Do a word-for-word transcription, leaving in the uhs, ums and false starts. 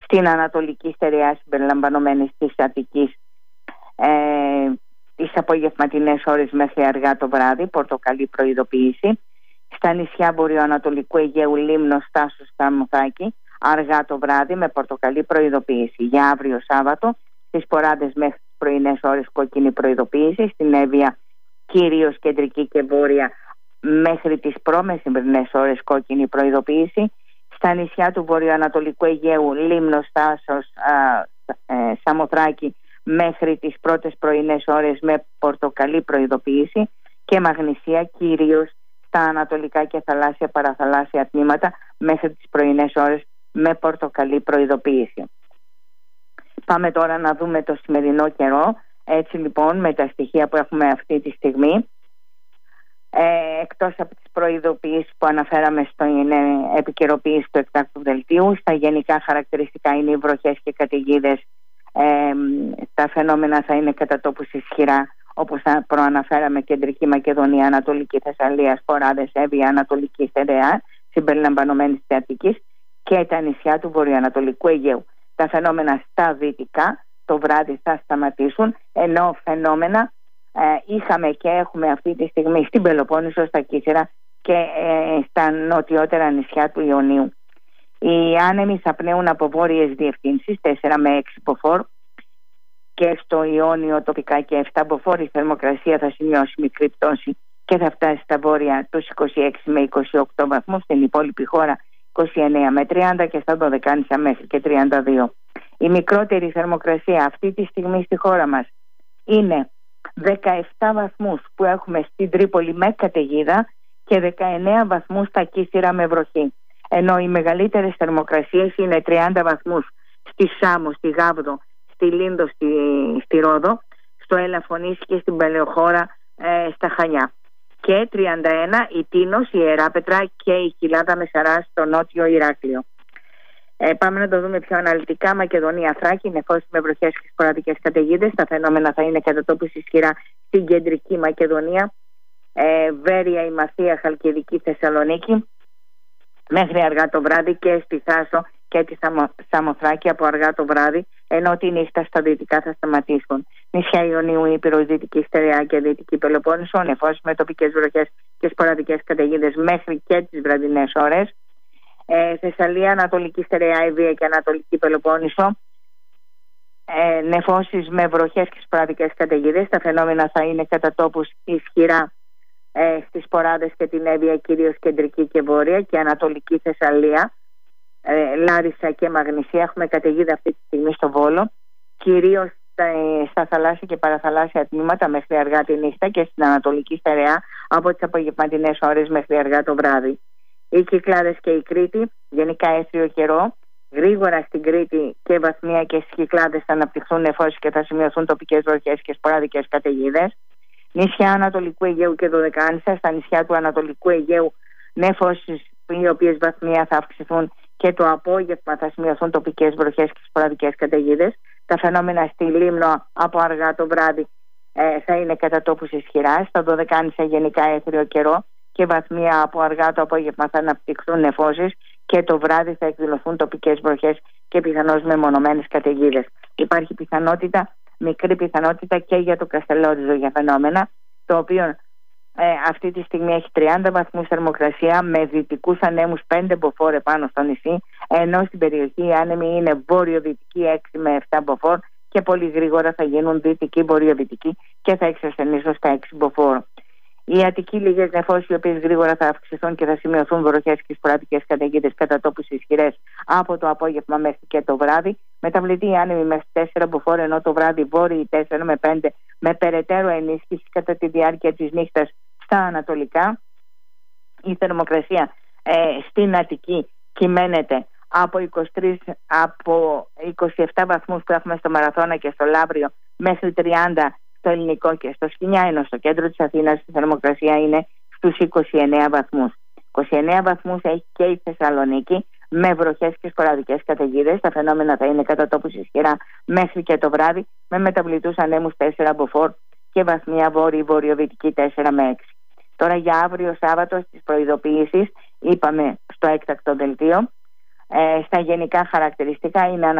στην ανατολική στερεά συμπεριλαμβανομένης της Αττικής ε, τις απογευματινές ώρες μέχρι αργά το βράδυ, πορτοκαλί προειδοποίηση. Στα νησιά βορειοανατολικού Αιγαίου, Λίμνο, Στάσος, Σαμοθράκη, αργά το βράδυ με πορτοκαλί προειδοποίηση. Για αύριο Σάββατο, στις Ποράδες μέχρι τις πρωινές ώρες κόκκινη προειδοποίηση. Στην Εύβοια, κυρίως κεντρική και βόρεια, μέχρι τις προμεσημβρινές ώρες κόκκινη προειδοποίηση. Στα νησιά του βορειοανατολικού Αιγαίου, Λίμνο, Στάσος, α, ε, Σαμοθράκη, μέχρι τις πρώτες πρωινές ώρες με πορτοκαλί προειδοποίηση. Και Μαγνησία, κυρίως στα ανατολικά και θαλάσσια παραθαλάσσια τμήματα, μέχρι τις πρωινές ώρες με πορτοκαλί προειδοποίηση. Πάμε τώρα να δούμε το σημερινό καιρό. Έτσι λοιπόν, με τα στοιχεία που έχουμε αυτή τη στιγμή, ε, εκτός από τις προειδοποιήσεις που αναφέραμε στην ε, επικαιροποίηση του εκτάκτου δελτίου, στα γενικά χαρακτηριστικά είναι οι βροχές και καταιγίδες. Ε, τα φαινόμενα θα είναι κατά τόπους ισχυρά, όπως προαναφέραμε, κεντρική Μακεδονία, Ανατολική Θεσσαλία, Ποράδες, Εύβοια, Ανατολική Στερεά, συμπεριλαμβανομένης της Αττικής, και τα νησιά του βορειοανατολικού Αιγαίου. Τα φαινόμενα στα δυτικά το βράδυ θα σταματήσουν, ενώ φαινόμενα ε, είχαμε και έχουμε αυτή τη στιγμή στην Πελοπόννησο, στα Κύθυρα και ε, στα νοτιότερα νησιά του Ιωνίου. Οι άνεμοι θα πνέουν από βόρειες διευθύνσεις, τέσσερα με έξι μποφόρ, και στο Ιόνιο τοπικά και επτά μποφόρ. Η θερμοκρασία θα σημειώσει μικρή πτώση και θα φτάσει στα βόρεια τους είκοσι έξι με είκοσι οκτώ βαθμούς, στην υπόλοιπη χώρα είκοσι εννέα με τριάντα και στα Δωδεκάνησα μέχρι και τριάντα δύο. Η μικρότερη θερμοκρασία αυτή τη στιγμή στη χώρα μας είναι δεκαεπτά βαθμούς που έχουμε στην Τρίπολη με καταιγίδα και δεκαεννέα βαθμούς στα Κύθυρα με βροχή. Ενώ οι μεγαλύτερες θερμοκρασίες είναι τριάντα βαθμούς στη Σάμο, στη Γάβδο, στη Λίνδο, στη, στη Ρόδο, στο Ελαφωνήσι και στην Παλαιοχώρα, ε, στα Χανιά. Και τριάντα ένα η Τίνος, η Ιεράπετρα και η Κοιλάδα Μεσαρά στο νότιο Ηράκλειο. Ε, πάμε να το δούμε πιο αναλυτικά. Μακεδονία, Θράκη, νεφώσεις με βροχές και σποραδικές καταιγίδες. Τα φαινόμενα θα είναι κατά τόπους ισχυρά στην κεντρική Μακεδονία, ε, Βέρεια, η Μαθία, Χαλκιδική, Θεσσαλονίκη, μέχρι αργά το βράδυ, και στη Θάσο και τη Σαμοθράκη από αργά το βράδυ, ενώ τη νύχτα στα δυτικά θα σταματήσουν. Νησιά Ιωνίου, Ήπειρος, Δυτική Στερεά και Δυτική Πελοπόννησο, νεφώσεις με τοπικές βροχές και σποραδικές καταιγίδες μέχρι και τις βραδινές ώρες. Ε, Θεσσαλία, Ανατολική Στερεά, Εύβοια και Ανατολική Πελοπόννησο, ε, νεφώσεις με βροχές και σποραδικές καταιγίδες. Τα φαινόμενα θα είναι κατά τόπους ισχυρά ε, στις Ποράδες και την Εύβοια, κυρίως κεντρική και βόρεια, και Ανατολική Θεσσαλία, ε, Λάρισα και Μαγνησία. Έχουμε καταιγίδα αυτή τη στιγμή στο Βόλο, κυρίως στα, στα θαλάσσια και παραθαλάσσια τμήματα μέχρι αργά τη νύχτα, και στην Ανατολική Στερεά από τις απογευματινές ώρες μέχρι αργά το βράδυ. Οι Κυκλάδες και η Κρήτη, γενικά έθριο καιρό. Γρήγορα στην Κρήτη και βαθμία και στις Κυκλάδες θα αναπτυχθούν νεφώσεις και θα σημειωθούν τοπικές βροχές και σποραδικές καταιγίδες. Νησιά Ανατολικού Αιγαίου και Δωδεκάνησα. Στα νησιά του Ανατολικού Αιγαίου νεφώσεις, οι οποίες βαθμία θα αυξηθούν, και το απόγευμα θα σημειωθούν τοπικές βροχές και σποραδικές καταιγίδες. Τα φαινόμενα στη Λίμνο από αργά το βράδυ ε, θα είναι κατά τόπους ισχυρά. Στα Δωδεκάνησα γενικά έθριο καιρό και βαθμία από αργά το απόγευμα θα αναπτυχθούν νεφώσεις, και το βράδυ θα εκδηλωθούν τοπικές βροχές και πιθανώς μεμονωμένες καταιγίδες. Υπάρχει πιθανότητα, μικρή πιθανότητα και για το Καστελόριζο για φαινόμενα, το οποίο ε, αυτή τη στιγμή έχει τριάντα βαθμούς θερμοκρασία με δυτικούς ανέμους πέντε μποφόρ επάνω στο νησί, ενώ στην περιοχή οι άνεμοι είναι βόρειο-δυτικοί έξι με επτά μποφόρ και πολύ γρήγορα θα γίνουν δυτικοί-βορειοδυτικοί και θα εξασθενήσουν στα έξι μποφόρ. Η Αττική, λίγες νεφώσεις, οι οποίες γρήγορα θα αυξηθούν και θα σημειωθούν βροχές και σποραδικές καταιγίδες κατά τόπους ισχυρές από το απόγευμα μέχρι και το βράδυ. Μεταβλητή άνεμοι μέχρι τέσσερα μποφόρ, ενώ το βράδυ βόρειοι τέσσερα με πέντε, με περαιτέρω ενίσχυση κατά τη διάρκεια της νύχτας στα ανατολικά. Η θερμοκρασία ε, στην Αττική κυμαίνεται από, είκοσι τρεις, από είκοσι επτά βαθμούς που έχουμε στο Μαραθώνα και στο Λαύριο μέχρι τριάντα στο Ελληνικό και στο Σκηνιά, ενώ στο κέντρο της Αθήνας η θερμοκρασία είναι στους είκοσι εννέα βαθμούς. είκοσι εννέα βαθμούς έχει και η Θεσσαλονίκη με βροχές και σποραδικές καταιγίδες. Τα φαινόμενα θα είναι κατά τόπους ισχυρά μέχρι και το βράδυ, με μεταβλητούς ανέμους τέσσερα μποφόρ και βαθμία βόρειο-βορειοδυτική τέσσερα με έξι. Τώρα για αύριο Σάββατο στις προειδοποιήσεις είπαμε στο έκτακτο δελτίο. Ε, στα γενικά χαρακτηριστικά είναι